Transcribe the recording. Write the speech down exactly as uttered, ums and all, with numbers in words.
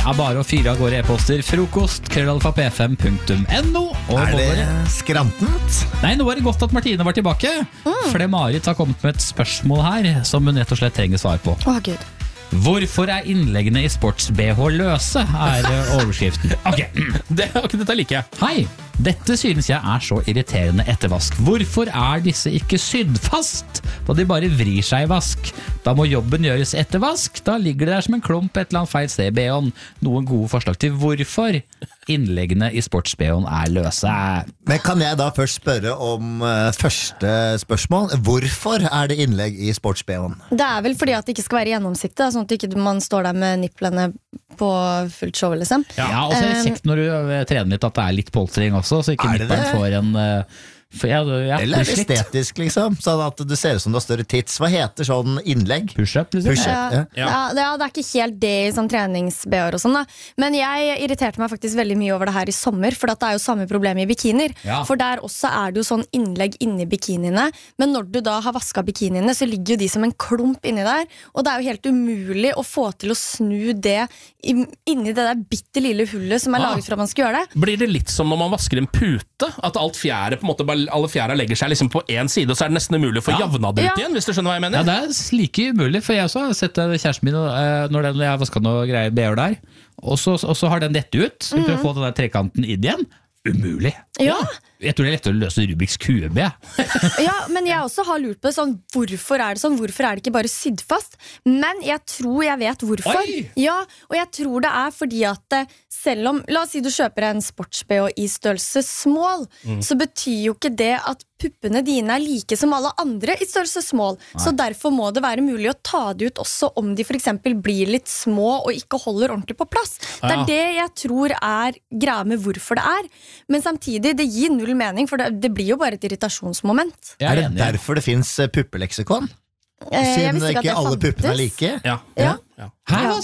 er bare å fyre av gårde e-poster. Frokost, krøllalfa p f m punktum no. Er det skrantent? Nei, nå er det godt at Martine var tilbake. Mm. For det Marit har kommet med et spørsmål her som hun rett og slett trenger svar på. Åh, Gud. Hvorfor er innleggene i sports-B H løse, er overskriften. Ok, det, okay dette liker jeg. Hei, dette synes jeg er så irriterende ettervask. Hvorfor er disse ikke sydd fast, da de bare vrir seg i vask? Da må jobben gjøres etter vask. Da ligger det der som en klump et eller annet feil sted i B H-en. Noen gode forslag til hvorfor innleggene i sports-B H-en er løse. Men kan jeg da først spørre om uh, første spørsmål? Hvorfor er det innlegg i sports-B H-en? Det er vel fordi at det ikke skal være gjennomsiktig, sånn at ikke man står der med nipplene på fullt show, liksom. Ja, ja og så er det kjekt når du trener litt at det er litt polstring også, så ikke nipperen får en... Uh, For ja, ja, eller er det estetisk liksom sånn at du ser ut som du har større tits. Hva heter sånn innlegg? Push-up liksom. Push ja. Ja. Ja, det, det er ikke helt det i sånn trenings-B H-er og sånn da. Men jeg irriterte meg faktisk veldig mye over det her i sommer, for det er jo samme problem i bikinier. Ja. For der også er det jo sånn innlegg inni bikiniene, men når du da har vasket bikiniene, så ligger jo de som en klump inni der, og det er jo helt umulig å få til å snu det inni det der bitte lille hullet som er ah. laget for at man skal gjøre det. Blir det litt som når man vasker en pute? At alt fjæret på en måte bare alle fjæra legger seg liksom på en side, og så er det nesten umulig å få ja. javna det ut ja. igjen, hvis du skjønner hva jeg mener. Ja, det er like umulig, for jeg også har sett kjæresten min når jeg har vasket noe greier B H der, og så, og så har den dette ut, så vi prøver å få den der trekanten inn igjen. Umulig. Ja. Jeg tror det er lettere å løse Rubiks kube. Ja, men jeg også har lurt på det, sånn, hvorfor er det sånn? Hvorfor er det ikke bare sydd fast? Men jeg tror jeg vet hvorfor. Oi! Ja, og jeg tror det er fordi at selv om, la oss si du kjøper en sports-B H i størrelse small, mm. så betyr jo ikke det at puppene dine er like som alle andre i størrelse small. Nei. Så derfor må det være mulig å ta det ut også om de for eksempel blir litt små og ikke holder ordentlig på plass. Ja. Det er det jeg tror er greia med hvorfor det er. Men samtidig, det gir null mening, for det, det blir jo bare et irritasjonsmoment. Er det derfor det finnes puppeleksikon? Eh, Siden ikke, ikke alle puppene er like? Ja. Ja. Ja. Hæ?